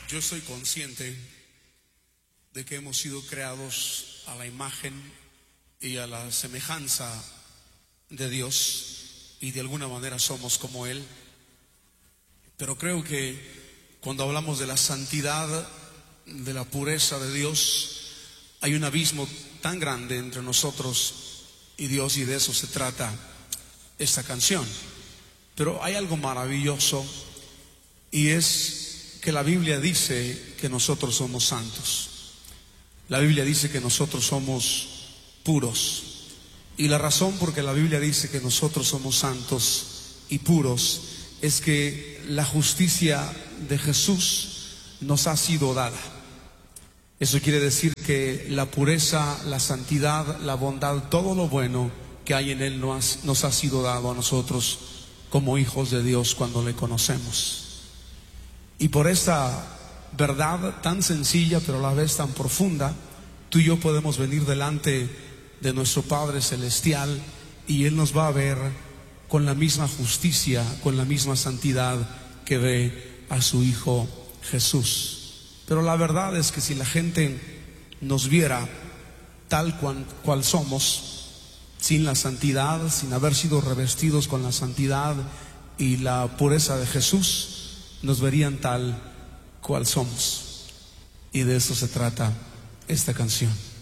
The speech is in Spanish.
Yo soy consciente de que hemos sido creados a la imagen y a la semejanza de Dios y de alguna manera somos como Él. Pero creo que cuando hablamos de la santidad, de la pureza de Dios, hay un abismo tan grande entre nosotros y Dios, y de eso se trata esta canción. Pero hay algo maravilloso, y es que la Biblia dice que nosotros somos santos. La Biblia dice que nosotros somos puros. Y la razón por que la Biblia dice que nosotros somos santos y puros es que la justicia de Jesús nos ha sido dada. Eso quiere decir que la pureza, la santidad, la bondad, todo lo bueno que hay en Él nos ha sido dado a nosotros como hijos de Dios cuando le conocemos. Y por esta verdad tan sencilla pero a la vez tan profunda, tú y yo podemos venir delante de nuestro Padre Celestial y Él nos va a ver con la misma justicia, con la misma santidad que ve a su Hijo Jesús. Pero la verdad es que si la gente nos viera tal cual somos, sin la santidad, sin haber sido revestidos con la santidad y la pureza de Jesús, nos verían tal cual somos. Y de eso se trata esta canción.